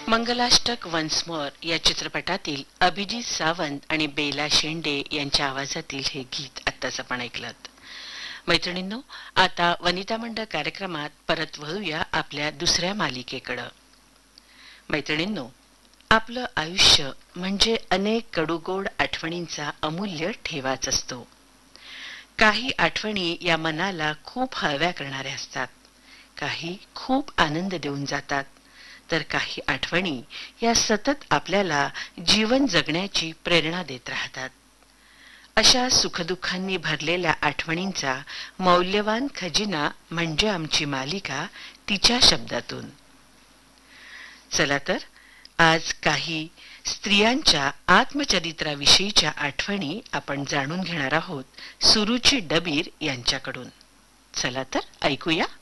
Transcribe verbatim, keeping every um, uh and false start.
Mangalashtak once more या चित्रपटातील अभिजित सावंत आणि बेला शेंडे यांच्या आवाजातील हे गीत आत्ताच आपण ऐकलं. मैत्रिणींनो, आता वनिता मंडळ कार्यक्रमात परत वळूया आपल्या दुसऱ्या मालिकेकडे. मैत्रिणींनो, आपलं आयुष्य म्हणजे अनेक कडूगोड आठवणींचा अमूल्य ठेवाच असतो. काही आठवणी या मनाला खूप हळव्या करणाऱ्या असतात, काही खूप आनंद देऊन जातात, तर काही आठवणी या सतत आपल्याला जीवन जगण्याची प्रेरणा देत राहतात. अशा सुखदुःखांनी भरलेल्या आठवणींचा मौल्यवान खजिना म्हणजे आमची मालिका तिच्या शब्दातून. चला तर आज काही स्त्रियांच्या आत्मचरित्राविषयीच्या आठवणी आपण जाणून घेणार आहोत सुरुची डबीर यांच्याकडून. चला तर ऐकूया.